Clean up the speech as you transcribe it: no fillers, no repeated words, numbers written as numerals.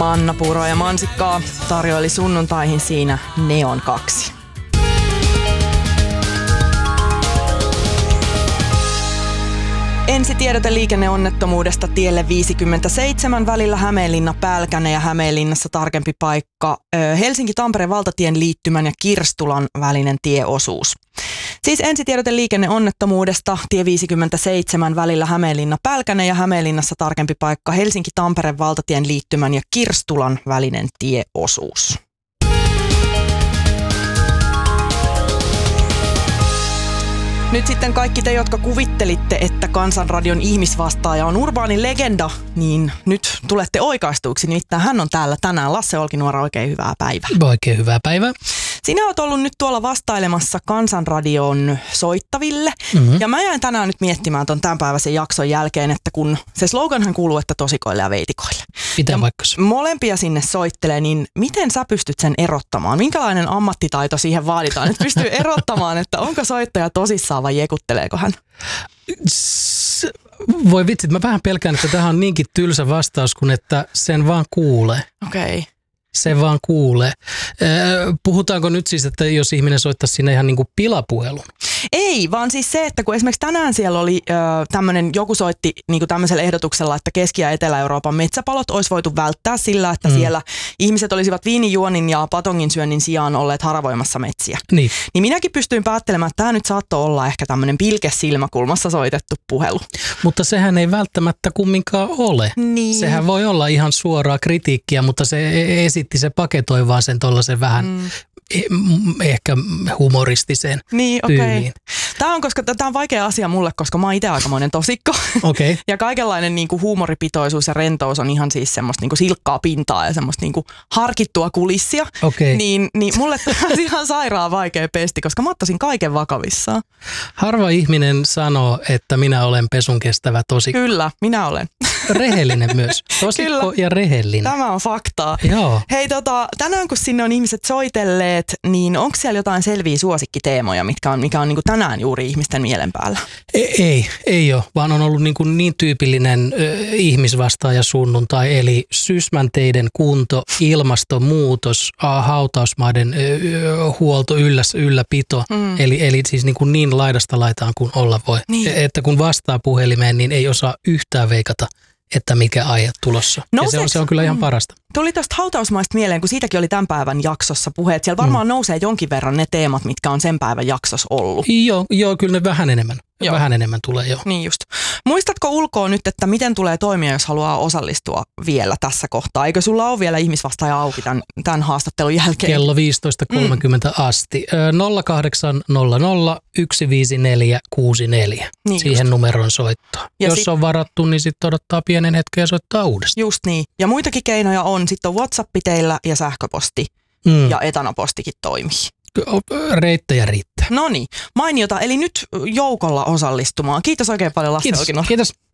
Mannapuuroa ja mansikkaa tarjoili sunnuntaihin siinä Neon 2. Ensitiedote liikenneonnettomuudesta tielle 57 välillä Hämeenlinna-Pälkäne ja Hämeenlinnassa tarkempi paikka Helsinki-Tampereen valtatien liittymän ja Kirstulan välinen tieosuus. Siis ensitiedote liikenneonnettomuudesta tie 57 välillä Hämeenlinna-Pälkäne ja Hämeenlinnassa tarkempi paikka Helsinki-Tampereen valtatien liittymän ja Kirstulan välinen tieosuus. Nyt sitten kaikki te, jotka kuvittelitte, että Kansanradion ihmisvastaaja on urbaani legenda, niin nyt tulette oikaistuiksi. Nimittäin hän on täällä tänään. Lasse Olkinuora, oikein hyvää päivää. Oikein hyvää päivää. Sinä olet ollut nyt tuolla vastailemassa Kansanradion soittaville. Ja mä jäin tänään nyt miettimään ton tämänpäiväisen jakson jälkeen, että kun se sloganhan kuuluu, että tosikoille ja veitikoille. Pitää vaikkas. Molempia sinne soittelee, niin miten sä pystyt sen erottamaan? Minkälainen ammattitaito siihen vaaditaan, että pystyy erottamaan, että onko soittaja tosissaan vai jekutteleeko hän? Voi vitsit, mä vähän pelkään, että tähän on niinkin tylsä vastaus, kun että sen vaan kuulee. Okei. Se vaan kuulee. Puhutaanko nyt siis, että jos ihminen soittaisi sinne ihan niin kuin pilapuhelun? Ei, vaan siis se, että kun esimerkiksi tänään siellä oli tämmöinen, joku soitti niin kuin tämmöisellä ehdotuksella, että Keski- ja Etelä-Euroopan metsäpalot olisi voitu välttää sillä, että siellä ihmiset olisivat viinijuonin ja patongin syönnin sijaan olleet haravoimassa metsiä. Niin minäkin pystyin päättelemään, että tämä nyt saattoi olla ehkä tämmöinen pilke silmäkulmassa soitettu puhelu. Mutta sehän ei välttämättä kumminkaan ole. Niin. Sehän voi olla ihan suoraa kritiikkiä, mutta se paketoi vaan sen tollaisen vähän ehkä humoristiseen tyyliin. Tämä on vaikea asia mulle, koska mä oon itse aikamoinen tosikko. Okay. Ja kaikenlainen niinku huumoripitoisuus ja rentous on ihan siis semmoista niinku silkkaa pintaa ja semmoista niinku harkittua kulissia. Okay. Niin mulle tämä on ihan sairaan vaikea pesti, koska mä ottaisin kaiken vakavissaan. Harva ihminen sanoo, että minä olen pesun kestävä tosikko. Kyllä, minä olen. Rehellinen myös. Tosikko kyllä. Ja rehellinen. Tämä on faktaa. Joo. Hei tänään kun sinne on ihmiset soitelleet, niin onko siellä jotain selviä suosikkiteemoja, mikä on niin kuin tänään juuri ihmisten mielen päällä? Ei ole, vaan on ollut niin tyypillinen ihmisvastaaja sunnuntai, eli Sysmänteiden kunto, ilmastonmuutos, hautausmaiden huolto, ylläpito, eli siis niin laidasta laitaan kuin olla voi. Niin. Että kun vastaa puhelimeen, niin ei osaa yhtään veikata, että mikä aihe tulossa. Ja se on kyllä ihan parasta. Tuli tästä hautausmaista mieleen, kun siitäkin oli tämän päivän jaksossa puheet. Siellä varmaan nousee jonkin verran ne teemat, mitkä on sen päivän jaksossa ollut. Joo, kyllä ne vähän enemmän. Joo. Vähän enemmän tulee jo. Niin just. Muistatko ulkoa nyt, että miten tulee toimia, jos haluaa osallistua vielä tässä kohtaa? Eikö sulla ole vielä ihmisvastaaja auki tämän haastattelun jälkeen? Kello 15.30 asti. 0800 154 64. Niin siihen just. Numeroon soittaa. Ja jos on varattu, niin sitten odottaa pienen hetken ja soittaa uudestaan. Just niin. Ja muitakin keinoja on. Sitten on WhatsApp teillä ja sähköposti. Ja etanapostikin toimii. Reittejä riittää. No niin, mainiota. Eli nyt joukolla osallistumaan. Kiitos oikein paljon Lasse Olkinuora. Kiitos.